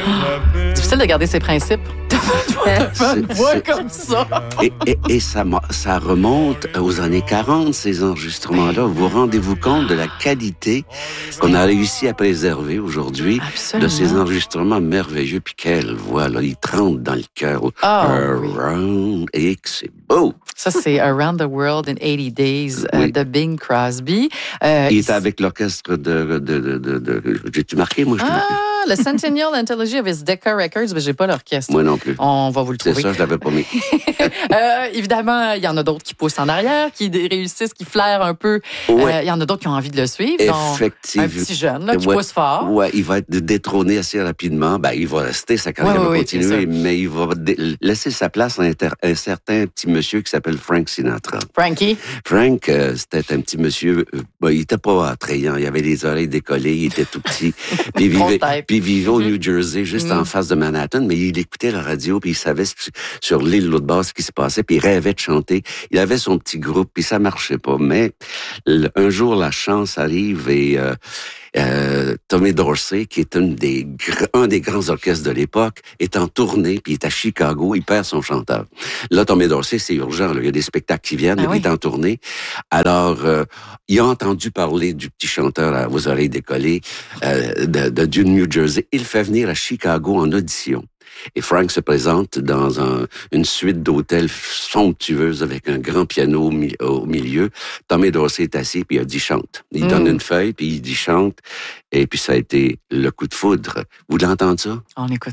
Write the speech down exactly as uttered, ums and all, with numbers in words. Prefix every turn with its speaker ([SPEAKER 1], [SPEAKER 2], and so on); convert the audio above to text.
[SPEAKER 1] Difficile de garder ses principes. Une voix comme ça.
[SPEAKER 2] Et, et, et ça, ça remonte aux années quarante, ces enregistrements-là. Vous rendez-vous compte de la qualité qu'on a réussi à préserver aujourd'hui de ces enregistrements merveilleux. Puis quelle voix, là, il trempe dans le cœur.
[SPEAKER 1] Oh,
[SPEAKER 2] Around, oui. Et que c'est beau.
[SPEAKER 1] Ça, c'est Around the World in eighty days oui. euh, de Bing Crosby. Euh,
[SPEAKER 2] il était avec l'orchestre de... de, de, de, de j'ai-tu marqué, moi? Je
[SPEAKER 1] ah, le Centennial Anthology of his Decca Records, mais j'ai pas l'orchestre.
[SPEAKER 2] Moi non plus.
[SPEAKER 1] On va vous le trouver.
[SPEAKER 2] C'est ça, je l'avais pas mis.
[SPEAKER 1] euh, évidemment, il y en a d'autres qui poussent en arrière, qui réussissent, qui flairent un peu.
[SPEAKER 2] Ouais.
[SPEAKER 1] Euh, il y en a d'autres qui ont envie de le suivre.
[SPEAKER 2] Effectivement.
[SPEAKER 1] Un petit jeune là, qui
[SPEAKER 2] ouais.
[SPEAKER 1] pousse fort.
[SPEAKER 2] Oui, il va être détrôné assez rapidement. Ben, il va rester, sa carrière
[SPEAKER 1] ouais,
[SPEAKER 2] va
[SPEAKER 1] ouais,
[SPEAKER 2] continuer, mais il va dé- laisser sa place à un, ter- un certain petit monsieur qui s'appelle Frank Sinatra.
[SPEAKER 1] Frankie.
[SPEAKER 2] Frank, euh, c'était un petit monsieur, euh, ben, il était pas attrayant, il avait les oreilles décollées, il était tout petit, puis il vivait, puis il vivait au New Jersey, juste mm. en face de Manhattan, mais il écoutait la radio, puis il savait sur l'île l'autre bas ce qui se passait, puis il rêvait de chanter. Il avait son petit groupe, puis ça marchait pas, mais un jour, la chance arrive et... Euh, Euh, Tommy Dorsey, qui est une des, un des grands orchestres de l'époque, est en tournée, puis il est à Chicago, il perd son chanteur. Là, Tommy Dorsey, c'est urgent, là, il y a des spectacles qui viennent, ah oui. Il est en tournée. Alors, euh, il a entendu parler du petit chanteur à vos oreilles décollées euh, de, de, du New Jersey. Il le fait venir à Chicago en audition. Et Frank se présente dans un, une suite d'hôtels somptueuses avec un grand piano au, mi- au milieu. Tommy Dorsey est assis, puis il a dit chante. Il mm. donne une feuille, puis il dit chante. Et puis ça a été le coup de foudre. Vous voulez entendre ça?
[SPEAKER 1] On écoute.